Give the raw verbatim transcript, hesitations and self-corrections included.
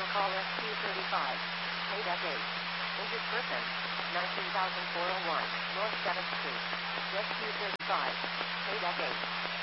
call S Q thirty-five. Paid at eight. Injured person. nineteen thousand four oh one. North seventh Street. S Q thirty-five. Paid at eight.